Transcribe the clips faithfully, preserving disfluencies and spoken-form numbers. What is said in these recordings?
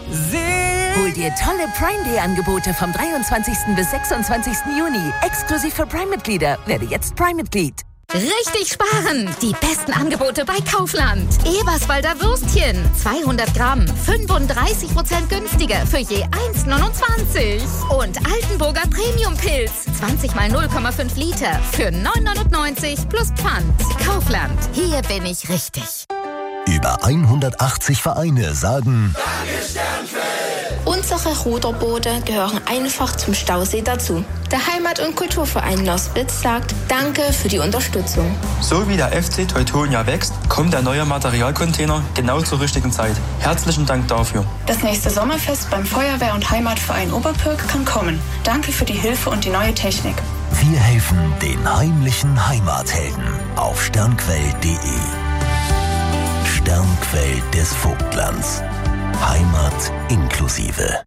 Hol dir tolle Prime Day Angebote vom dreiundzwanzigsten bis sechsundzwanzigsten Juni. Exklusiv für Prime-Mitglieder. Werde jetzt Prime-Mitglied. Richtig sparen! Die besten Angebote bei Kaufland. Eberswalder Würstchen. zweihundert Gramm. fünfunddreißig Prozent günstiger für je eins neunundzwanzig. Und Altenburger Premium-Pilz. zwanzig mal null Komma fünf Liter für neun neunundneunzig plus Pfand. Kaufland. Hier bin ich richtig. Über hundertachtzig Vereine sagen Danke, Sternfeld! Unsere Ruderboote gehören einfach zum Stausee dazu. Der Heimat- und Kulturverein Nospitz sagt Danke für die Unterstützung. So wie der F C Teutonia wächst, kommt der neue Materialcontainer genau zur richtigen Zeit. Herzlichen Dank dafür. Das nächste Sommerfest beim Feuerwehr- und Heimatverein Oberpürk kann kommen. Danke für die Hilfe und die neue Technik. Wir helfen den heimlichen Heimathelden auf sternquell punkt de. Sternquell des Vogtlands. Heimat inklusive.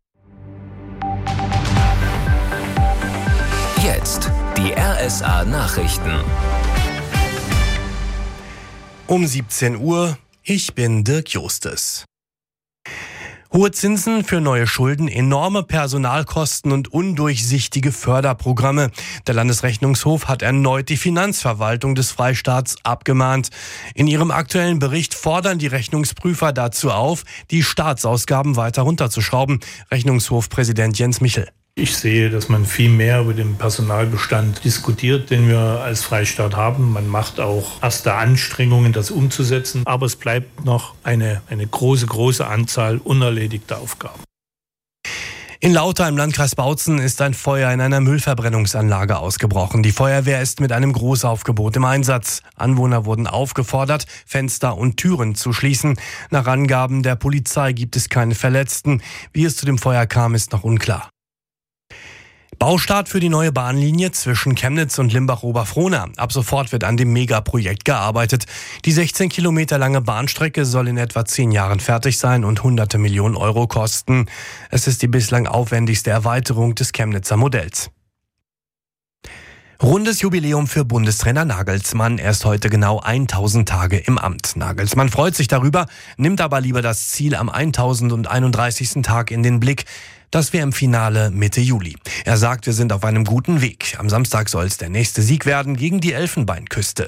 Jetzt die R S A Nachrichten. Um siebzehn Uhr, ich bin Dirk Justes. Hohe Zinsen für neue Schulden, enorme Personalkosten und undurchsichtige Förderprogramme. Der Landesrechnungshof hat erneut die Finanzverwaltung des Freistaats abgemahnt. In ihrem aktuellen Bericht fordern die Rechnungsprüfer dazu auf, die Staatsausgaben weiter runterzuschrauben. Rechnungshofpräsident Jens Michel. Ich sehe, dass man viel mehr über den Personalbestand diskutiert, den wir als Freistaat haben. Man macht auch erste Anstrengungen, das umzusetzen. Aber es bleibt noch eine, eine große, große Anzahl unerledigter Aufgaben. In Lauter im Landkreis Bautzen ist ein Feuer in einer Müllverbrennungsanlage ausgebrochen. Die Feuerwehr ist mit einem Großaufgebot im Einsatz. Anwohner wurden aufgefordert, Fenster und Türen zu schließen. Nach Angaben der Polizei gibt es keine Verletzten. Wie es zu dem Feuer kam, ist noch unklar. Baustart für die neue Bahnlinie zwischen Chemnitz und Limbach-Oberfrohna. Ab sofort wird an dem Megaprojekt gearbeitet. Die sechzehn Kilometer lange Bahnstrecke soll in etwa zehn Jahren fertig sein und hunderte Millionen Euro kosten. Es ist die bislang aufwendigste Erweiterung des Chemnitzer Modells. Rundes Jubiläum für Bundestrainer Nagelsmann. Er ist heute genau tausend Tage im Amt. Nagelsmann freut sich darüber, nimmt aber lieber das Ziel am tausendeinunddreißigsten Tag in den Blick. Das wäre im Finale Mitte Juli. Er sagt, wir sind auf einem guten Weg. Am Samstag soll es der nächste Sieg werden gegen die Elfenbeinküste.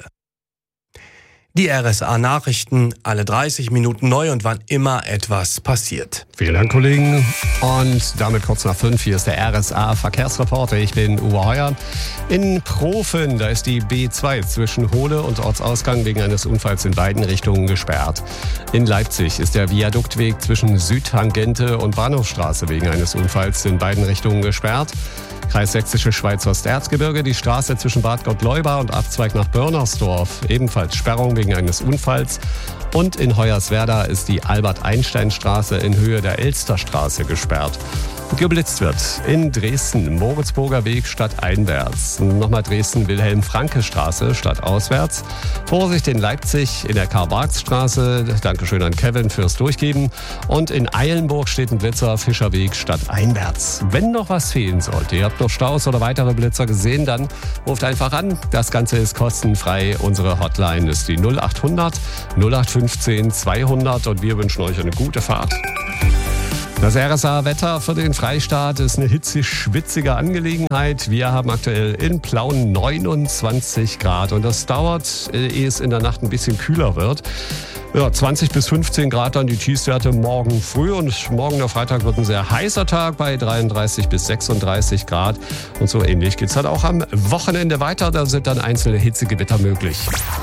Die R S A Nachrichten, alle dreißig Minuten neu und wann immer etwas passiert. Vielen Dank, Kollegen. Und damit kurz nach fünf, hier ist der R S A Verkehrsreporter. Ich bin Uwe Heuer. In Profen, da ist die B zwei zwischen Hohle und Ortsausgang wegen eines Unfalls in beiden Richtungen gesperrt. In Leipzig ist der Viaduktweg zwischen Südtangente und Bahnhofstraße wegen eines Unfalls in beiden Richtungen gesperrt. Kreis Sächsische Schweiz Osterzgebirge, die Straße zwischen Bad Gottleuba und Abzweig nach Börnersdorf, ebenfalls Sperrung wegen eines Unfalls. Und in Hoyerswerda ist die Albert-Einstein-Straße in Höhe der Elsterstraße gesperrt. Geblitzt wird in Dresden, Moritzburger Weg stadteinwärts. Nochmal Dresden, Wilhelm-Franke-Straße stadtauswärts. Vorsicht in Leipzig in der Karl-Marx-Straße. Dankeschön an Kevin fürs Durchgeben. Und in Eilenburg steht ein Blitzer, Fischerweg stadteinwärts. Wenn noch was fehlen sollte, ihr habt noch Staus oder weitere Blitzer gesehen, dann ruft einfach an. Das Ganze ist kostenfrei. Unsere Hotline ist die null acht hundert null acht fünfzehn zweihundert und wir wünschen euch eine gute Fahrt. Das R S A-Wetter für den Freistaat ist eine hitzig-schwitzige Angelegenheit. Wir haben aktuell in Plauen neunundzwanzig Grad und das dauert, ehe es in der Nacht ein bisschen kühler wird. Ja, zwanzig bis fünfzehn Grad dann die Tiefstwerte morgen früh und morgen der Freitag wird ein sehr heißer Tag bei dreiunddreißig bis sechsunddreißig Grad. Und so ähnlich geht es dann auch am Wochenende weiter. Da sind dann einzelne Hitzegewitter möglich.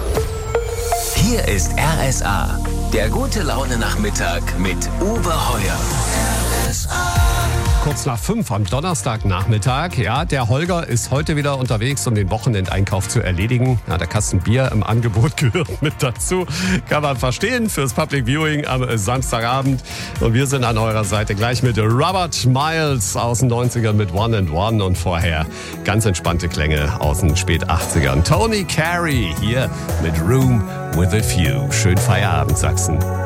Hier ist R S A, der gute Laune-Nachmittag mit Uwe Heuer. R S A. Kurz nach fünf am Donnerstagnachmittag. Ja, der Holger ist heute wieder unterwegs, um den Wochenendeinkauf zu erledigen. Ja, der Kasten Bier im Angebot gehört mit dazu. Kann man verstehen fürs Public Viewing am Samstagabend. Und wir sind an eurer Seite gleich mit Robert Miles aus den neunzigern mit One and One und vorher ganz entspannte Klänge aus den Spät-achtzigern. Tony Carey hier mit Room with a Few. Schönen Feierabend, Sachsen.